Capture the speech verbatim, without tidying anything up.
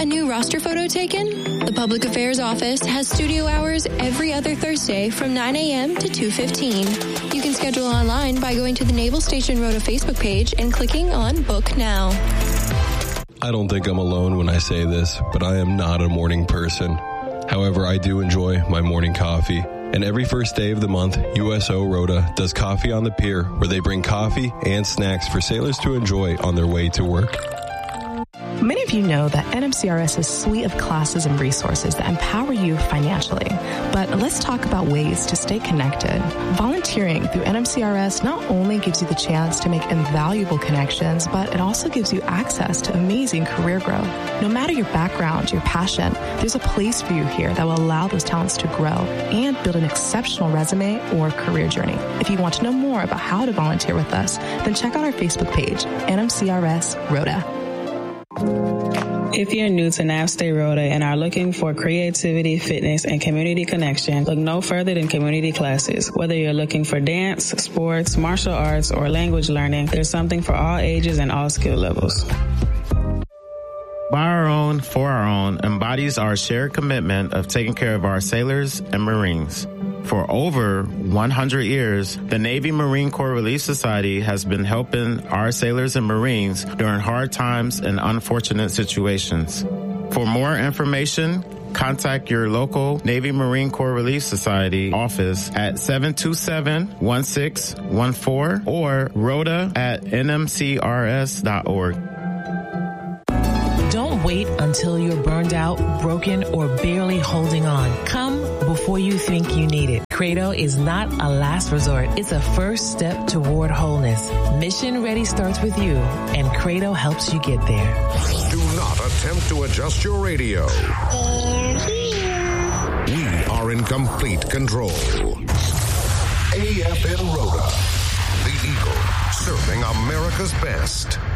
a new roster photo taken? The Public Affairs Office has studio hours every other Thursday from nine a.m. to two fifteen. You can schedule online by going to the Naval Station Rota Facebook page and clicking on Book Now. I don't think I'm alone when I say this, but I am not a morning person. However, I do enjoy my morning coffee. And every first day of the month, U S O Rota does Coffee on the Pier, where they bring coffee and snacks for sailors to enjoy on their way to work. Many of you know that N M C R S is a suite of classes and resources that empower you financially. But let's talk about ways to stay connected. Volunteering through N M C R S not only gives you the chance to make invaluable connections, but it also gives you access to amazing career growth. No matter your background, your passion, there's a place for you here that will allow those talents to grow and build an exceptional resume or career journey. If you want to know more about how to volunteer with us, then check out our Facebook page, N M C R S Rota. If you're new to N A V S T A Rota and are looking for creativity, fitness, and community connection, look no further than community classes. Whether you're looking for dance, sports, martial arts, or language learning, there's something for all ages and all skill levels. By Our Own, For Our Own embodies our shared commitment of taking care of our sailors and Marines. For over one hundred years, the Navy Marine Corps Relief Society has been helping our sailors and Marines during hard times and unfortunate situations. For more information, contact your local Navy Marine Corps Relief Society office at seven two seven, one six one four or rota at n m c r s dot org. Don't wait until you're burned out, broken, or barely holding on. Come before you think you need it. Credo is not a last resort. It's a first step toward wholeness. Mission Ready starts with you, and Credo helps you get there. Do not attempt to adjust your radio. We are in complete control. A F N Rota, the Eagle, serving America's best.